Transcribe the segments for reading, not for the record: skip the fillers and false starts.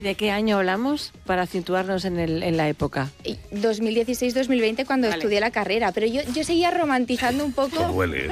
¿De qué año hablamos para situarnos en la época? 2016-2020 cuando estudié la carrera, pero yo seguía romantizando un poco... Duele.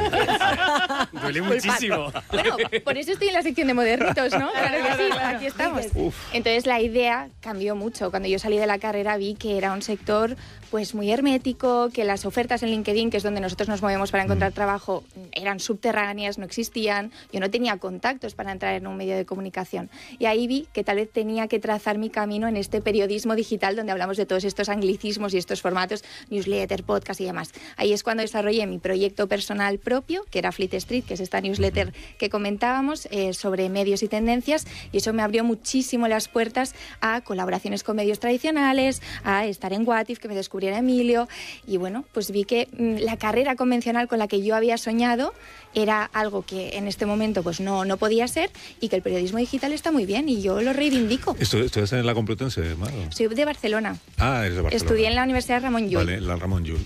Duele muchísimo. Bueno, por eso estoy en la sección de modernitos, ¿no? Claro que sí, aquí estamos. Entonces la idea cambió mucho. Cuando yo salí de la carrera vi que era un sector pues muy hermético, que las ofertas en LinkedIn, que es donde nosotros nos movemos para encontrar trabajo, eran subterráneas, no existían. Yo no tenía contactos para entrar en un medio de comunicación. Y ahí vi que tal vez tenía que trazar mi camino en este periodismo digital donde hablamos de todos estos anglicismos y estos formatos, newsletter, podcast y demás. Ahí es cuando desarrollé mi proyecto personal propio, que era Fleet Street, que es esta newsletter que comentábamos sobre medios y tendencias, y eso me abrió muchísimo las puertas a colaboraciones con medios tradicionales, a estar en What If, que me descubriera Emilio, y bueno, pues vi que la carrera convencional con la que yo había soñado era algo que en este momento pues no podía ser, y que el periodismo digital está muy bien y yo lo reivindico. ¿Estudias en la Complutense, Mar? Soy de Barcelona. Ah, eres de Barcelona. Estudié en la Universidad Ramon Llull. Vale, la Ramon Llull.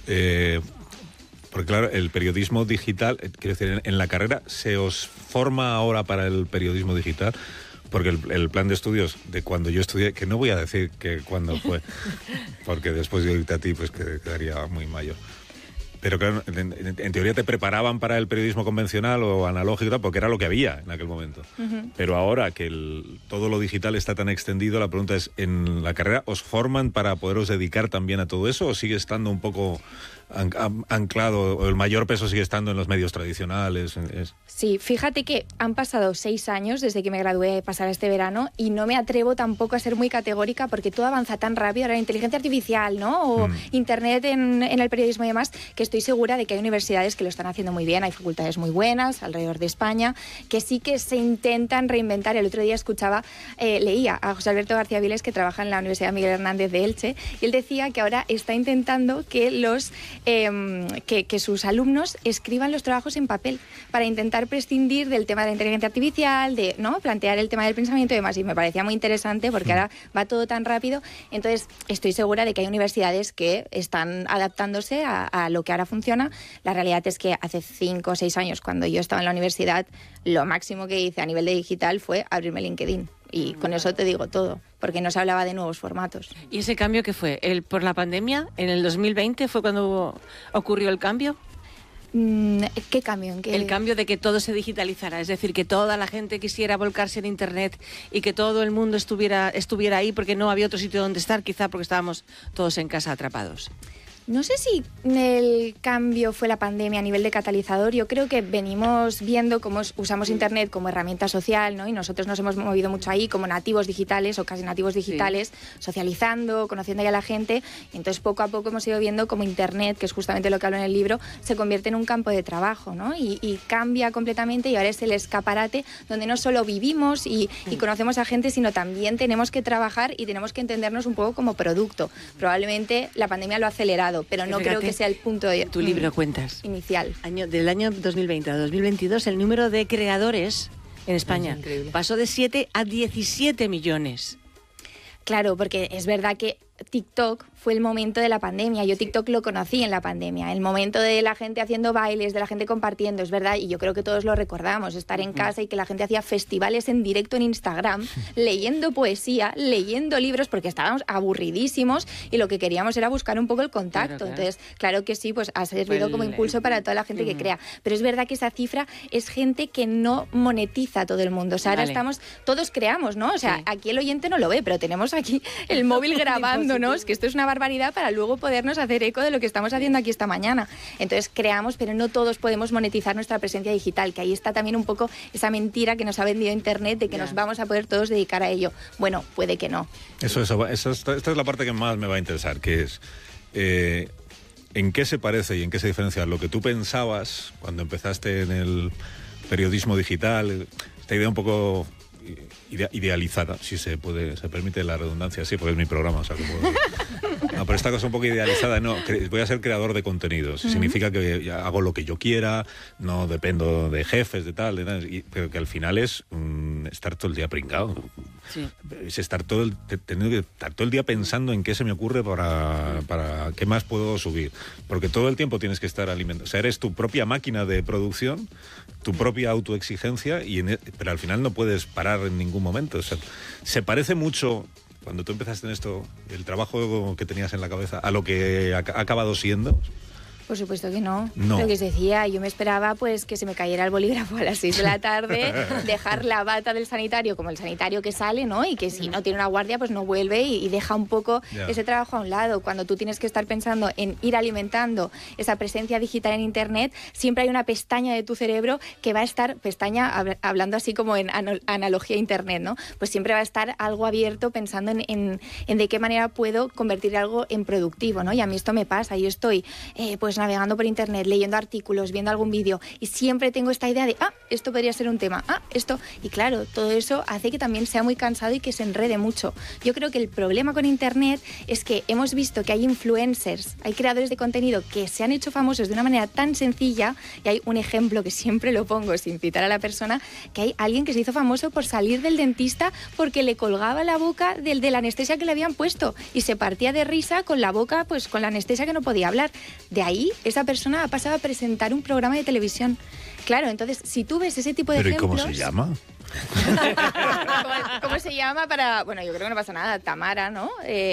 Porque claro, el periodismo digital, quiero decir, en la carrera, ¿se os forma ahora para el periodismo digital? Porque el plan de estudios de cuando yo estudié, que no voy a decir que cuándo fue, porque después de irte a ti pues quedaría muy mayor. Pero claro, en teoría te preparaban para el periodismo convencional o analógico, porque era lo que había en aquel momento. Pero ahora que todo lo digital está tan extendido, la pregunta es, ¿en la carrera os forman para poderos dedicar también a todo eso o sigue estando un poco anclado, o el mayor peso sigue estando en los medios tradicionales? Sí, fíjate que han pasado 6 años desde que me gradué, pasar este verano, y no me atrevo tampoco a ser muy categórica porque todo avanza tan rápido, ahora la inteligencia artificial, ¿no? O internet en el periodismo y demás, que estoy segura de que hay universidades que lo están haciendo muy bien, hay facultades muy buenas alrededor de España, que sí que se intentan reinventar. El otro día leía a José Alberto García Viles, que trabaja en la Universidad Miguel Hernández de Elche, y él decía que ahora está intentando que que sus alumnos escriban los trabajos en papel para intentar prescindir del tema de la inteligencia artificial, de plantear el tema del pensamiento y demás, y me parecía muy interesante porque ahora va todo tan rápido. Entonces estoy segura de que hay universidades que están adaptándose a lo que ahora funciona. La realidad es que hace 5 o 6 años, cuando yo estaba en la universidad, lo máximo que hice a nivel de digital fue abrirme LinkedIn. Y con eso te digo todo, porque no se hablaba de nuevos formatos. ¿Y ese cambio qué fue? ¿Por la pandemia? ¿En el 2020 fue cuando ocurrió el cambio? ¿Qué cambio? El cambio de que todo se digitalizara, es decir, que toda la gente quisiera volcarse en Internet y que todo el mundo estuviera ahí porque no había otro sitio donde estar, quizá porque estábamos todos en casa atrapados. No sé si el cambio fue la pandemia a nivel de catalizador. Yo creo que venimos viendo cómo usamos Internet como herramienta social, ¿no? Y nosotros nos hemos movido mucho ahí como nativos digitales o casi nativos digitales, socializando, conociendo ya a la gente. Y entonces poco a poco hemos ido viendo cómo Internet, que es justamente lo que hablo en el libro, se convierte en un campo de trabajo, ¿no? Y cambia completamente, y ahora es el escaparate donde no solo vivimos y conocemos a gente, sino también tenemos que trabajar y tenemos que entendernos un poco como producto. Probablemente la pandemia lo ha acelerado, pero no creo que sea el punto de tu libro cuentas inicial. Del año 2020 a 2022 el número de creadores en España pasó de 7 a 17 millones. Claro, porque es verdad que TikTok fue el momento de la pandemia. Yo TikTok lo conocí en la pandemia, el momento de la gente haciendo bailes, de la gente compartiendo, es verdad, y yo creo que todos lo recordamos, estar en casa y que la gente hacía festivales en directo en Instagram, leyendo poesía, leyendo libros, porque estábamos aburridísimos y lo que queríamos era buscar un poco el contacto. Claro. Entonces, claro que sí, pues ha servido como impulso para toda la gente que crea. Pero es verdad que esa cifra es gente que no monetiza todo el mundo. O sea, ahora todos creamos, ¿no? O sea, aquí el oyente no lo ve, pero tenemos aquí el móvil grabándonos, que esto es una barbaridad, para luego podernos hacer eco de lo que estamos haciendo aquí esta mañana. Entonces creamos, pero no todos podemos monetizar nuestra presencia digital, que ahí está también un poco esa mentira que nos ha vendido Internet de que nos vamos a poder todos dedicar a ello. Bueno, puede que no. Esta es la parte que más me va a interesar, que es ¿en qué se parece y en qué se diferencia lo que tú pensabas cuando empezaste en el periodismo digital? Esta idea un poco idealizada, si se permite la redundancia, sí, porque es mi programa, o sea, no, pero esta cosa un poco idealizada, no, voy a ser creador de contenidos, significa que hago lo que yo quiera, no dependo de jefes, de tal, pero que al final es estar todo el día pringado. Sí. Es teniendo que estar todo el día pensando en qué se me ocurre para qué más puedo subir, porque todo el tiempo tienes que estar alimentando, o sea, eres tu propia máquina de producción, tu propia autoexigencia, pero al final no puedes parar parar en ningún momento. O sea, se parece mucho, cuando tú empezaste en esto, el trabajo que tenías en la cabeza, a lo que ha acabado siendo. Por supuesto que no. No. Lo que os decía, yo me esperaba pues que se me cayera el bolígrafo a las 6 de la tarde, dejar la bata del sanitario como el sanitario que sale, ¿no? Y que si no tiene una guardia pues no vuelve y deja un poco ese trabajo a un lado. Cuando tú tienes que estar pensando en ir alimentando esa presencia digital en Internet, siempre hay una pestaña de tu cerebro que va a estar, pestaña hablando así como en analogía a Internet, ¿no? Pues siempre va a estar algo abierto pensando en de qué manera puedo convertir algo en productivo, ¿no? Y a mí esto me pasa, yo estoy pues navegando por Internet, leyendo artículos, viendo algún vídeo y siempre tengo esta idea de, esto podría ser un tema, esto... Y claro, todo eso hace que también sea muy cansado y que se enrede mucho. Yo creo que el problema con Internet es que hemos visto que hay influencers, hay creadores de contenido que se han hecho famosos de una manera tan sencilla, y hay un ejemplo que siempre lo pongo sin citar a la persona, que hay alguien que se hizo famoso por salir del dentista porque le colgaba la boca de la anestesia que le habían puesto y se partía de risa con la boca, pues con la anestesia que no podía hablar. De ahí esa persona ha pasado a presentar un programa de televisión. Claro, entonces, si tú ves ese tipo de ejemplos... ¿Pero y cómo se llama? ¿Cómo se llama para...? Bueno, yo creo que no pasa nada. Tamara, ¿no?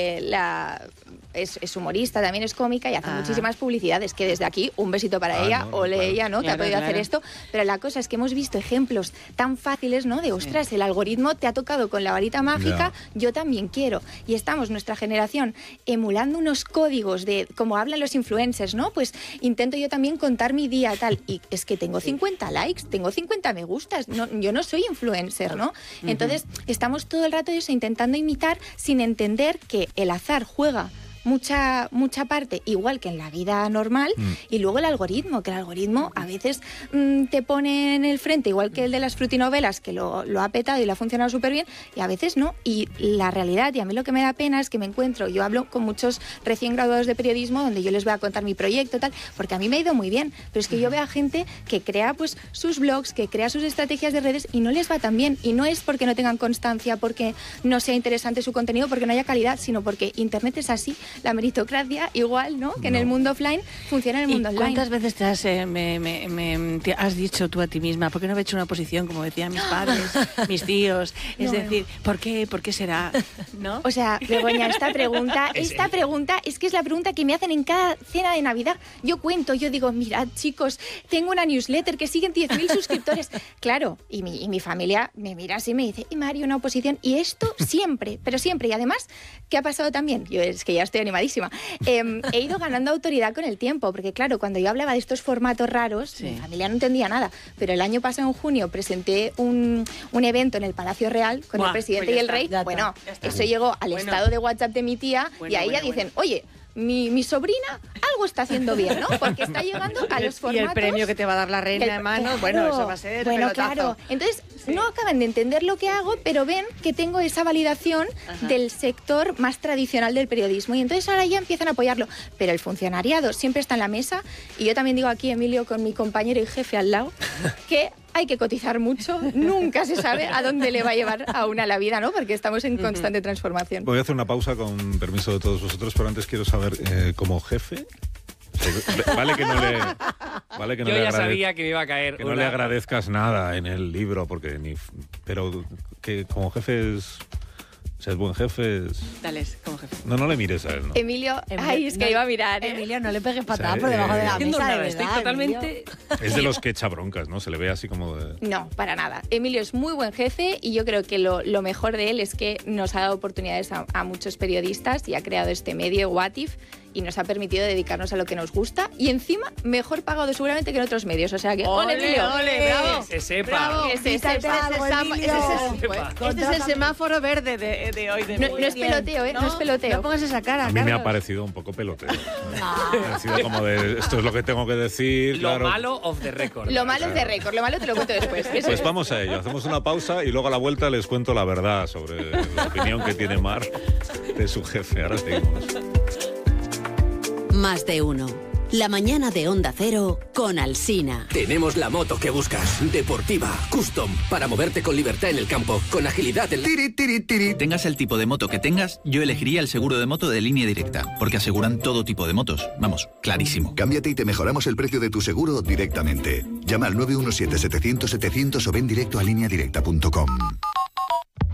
Es humorista, también es cómica y hace muchísimas publicidades, que desde aquí un besito para ella, ella, ¿no? Que ha podido hacer esto. Pero la cosa es que hemos visto ejemplos tan fáciles, ¿no? De, ostras, el algoritmo te ha tocado con la varita mágica, yo también quiero. Y estamos, nuestra generación, emulando unos códigos de, como hablan los influencers, ¿no? Pues intento yo también contar mi día, tal. Y es que tengo 50 likes, tengo 50 me gustas. No, yo no soy influencer, ¿no? Entonces, estamos todo el rato eso, intentando imitar sin entender que el azar juega mucha parte, igual que en la vida normal, y luego el algoritmo, que el algoritmo a veces te pone en el frente, igual que el de las frutinovelas, que lo ha petado y lo ha funcionado súper bien, y a veces no. Y la realidad, y a mí lo que me da pena es que me encuentro, yo hablo con muchos recién graduados de periodismo, donde yo les voy a contar mi proyecto, tal, porque a mí me ha ido muy bien, pero es que yo veo a gente que crea pues sus blogs, que crea sus estrategias de redes y no les va tan bien, y no es porque no tengan constancia, porque no sea interesante su contenido, porque no haya calidad, sino porque Internet es así. La meritocracia, igual, ¿no? Que en el mundo offline funciona en el mundo online. ¿Cuántas veces te has dicho tú a ti misma, ¿por qué no he hecho una oposición como decían mis padres, mis tíos? Es decir, ¿por qué será? ¿No? O sea, Begoña, esta pregunta es que es la pregunta que me hacen en cada cena de Navidad. Yo cuento, yo digo, mirad, chicos, tengo una newsletter que siguen 10.000 suscriptores. Claro, y mi familia me mira así y me dice, Mario, una oposición. Y esto siempre, pero siempre. Y además, ¿qué ha pasado también? Yo es que ya estoy animadísima. He ido ganando autoridad con el tiempo, porque claro, cuando yo hablaba de estos formatos raros, mi familia no entendía nada, pero el año pasado, en junio, presenté un evento en el Palacio Real con el presidente y el rey. Bueno, eso llegó al estado de WhatsApp de mi tía y ahí ya dicen, oye, mi sobrina algo está haciendo bien, ¿no? Porque está llegando a los formatos... Y el premio que te va a dar la reina de mano, claro, bueno, eso va a ser pelotazo. Claro. Entonces, no acaban de entender lo que hago, pero ven que tengo esa validación del sector más tradicional del periodismo. Y entonces ahora ya empiezan a apoyarlo. Pero el funcionariado siempre está en la mesa. Y yo también digo aquí, Emilio, con mi compañero y jefe al lado, que hay que cotizar mucho. Nunca se sabe a dónde le va a llevar a una la vida, ¿no? Porque estamos en constante transformación. Voy a hacer una pausa con permiso de todos vosotros, pero antes quiero saber, como jefe... Vale que no Yo ya sabía que me iba a caer. Que no le agradezcas nada en el libro, pero que como jefe seas buen jefe. Dale, como jefe. No le mires a él, ¿no? Emilio, es que iba a mirar, ¿eh? Emilio, no le pegues patadas por debajo de la mesa, de verdad. Estoy totalmente... Es de los que echa broncas, ¿no? Se le ve así como de... No, para nada. Emilio es muy buen jefe y yo creo que lo mejor de él es que nos ha dado oportunidades a muchos periodistas y ha creado este medio, What If, y nos ha permitido dedicarnos a lo que nos gusta y encima mejor pagado seguramente que en otros medios. O sea que, ¡ole, Emilio! ¡Ole, bravo! Que se sepa. Bravo. Ese es el semáforo verde de hoy. No es peloteo, ¿eh? No es peloteo. No pongas esa cara, A mí me ha parecido un poco peloteo. Me ha parecido como de, esto es lo que tengo que decir. Lo malo off the record. Lo malo es de récord, lo malo te lo cuento después. Pues vamos a ello. Hacemos una pausa y luego a la vuelta les cuento la verdad sobre la opinión que tiene Mar de su jefe. Ahora seguimos. Más de uno. La mañana de Onda Cero con Alsina. Tenemos la moto que buscas. Deportiva, custom, para moverte con libertad en el campo, con agilidad. Tengas el tipo de moto que tengas, yo elegiría el seguro de moto de Línea Directa, porque aseguran todo tipo de motos. Vamos, clarísimo. Cámbiate y te mejoramos el precio de tu seguro directamente. Llama al 917-700-700 o ven directo a lineadirecta.com.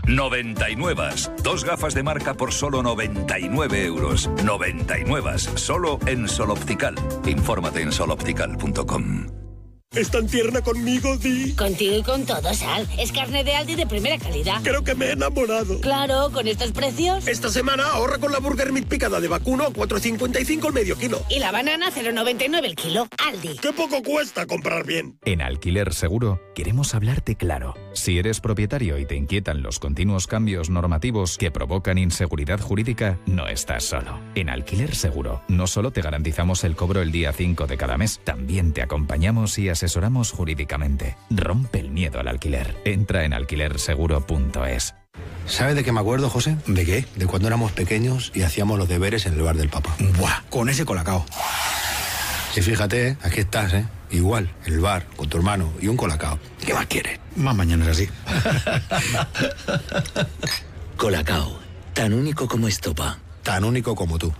99. 2 gafas de marca por solo 99 euros. 99. Solo en Sol Optical. Infórmate en soloptical.com. ¿Es tan tierna conmigo, Di? Contigo y con todo, Sal. Es carne de Aldi de primera calidad. Creo que me he enamorado. Claro, con estos precios. Esta semana ahorra con la Burger Meat picada de vacuno a 4,55 el medio kilo. Y la banana 0,99 el kilo. Aldi. ¡Qué poco cuesta comprar bien! En Alquiler Seguro queremos hablarte claro. Si eres propietario y te inquietan los continuos cambios normativos que provocan inseguridad jurídica, no estás solo. En Alquiler Seguro no solo te garantizamos el cobro el día 5 de cada mes, también te acompañamos y asesoramos jurídicamente. Rompe el miedo al alquiler. Entra en alquilerseguro.es. ¿Sabes de qué me acuerdo, José? ¿De qué? De cuando éramos pequeños y hacíamos los deberes en el bar del Papa. ¡Buah! Con ese colacao. Sí, fíjate, aquí estás, ¿eh? Igual, el bar, con tu hermano y un colacao. ¿Qué más quieres? Más mañanas así. Colacao, tan único como estopa. Tan único como tú.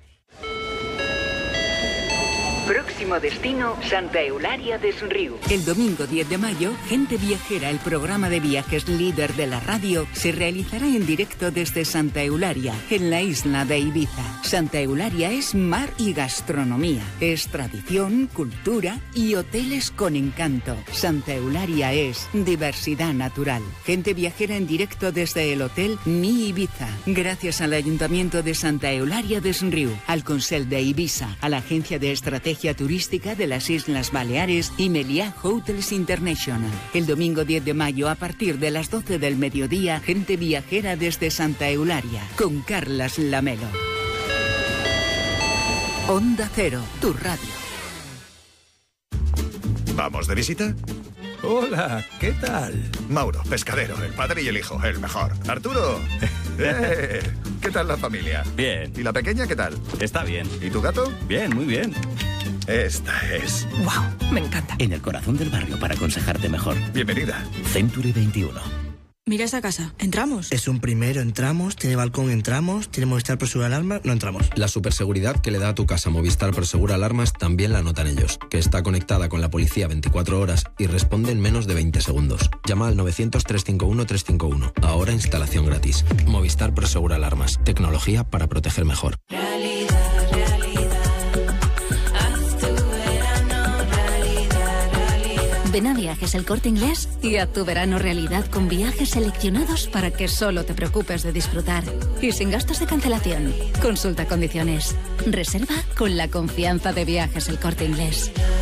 Próximo destino, Santa Eulalia des Riu. El domingo 10 de mayo, Gente Viajera, el programa de viajes líder de la radio, se realizará en directo desde Santa Eulalia, en la isla de Ibiza. Santa Eulalia es mar y gastronomía. Es tradición, cultura y hoteles con encanto. Santa Eulalia es diversidad natural. Gente Viajera en directo desde el hotel Mi Ibiza. Gracias al Ayuntamiento de Santa Eulalia des Riu, al Consell de Ibiza, a la Agencia de Estrategia Turística de las Islas Baleares y Meliá Hotels International. El domingo 10 de mayo a partir de las 12 del mediodía, Gente Viajera desde Santa Eulalia, con Carlas Lamelo. Onda Cero, tu radio. ¿Vamos de visita? Hola, ¿qué tal? Mauro, pescadero, el padre y el hijo, el mejor. Arturo, ¿qué tal la familia? Bien. ¿Y la pequeña qué tal? Está bien. ¿Y tu gato? Bien, muy bien. Esta es. ¡Wow! Me encanta. En el corazón del barrio para aconsejarte mejor. Bienvenida. Century 21. Mira esa casa. ¿Entramos? Es un primero, entramos. Tiene balcón, entramos. Tiene Movistar Prosegura Alarmas, no entramos. La superseguridad que le da a tu casa Movistar Prosegura Alarmas también la notan ellos, que está conectada con la policía 24 horas y responde en menos de 20 segundos. Llama al 900-351-351. Ahora instalación gratis. Movistar Prosegura Alarmas. Tecnología para proteger mejor. Ven a Viajes El Corte Inglés y haz tu verano realidad con viajes seleccionados para que solo te preocupes de disfrutar. Y sin gastos de cancelación. Consulta condiciones. Reserva con la confianza de Viajes El Corte Inglés.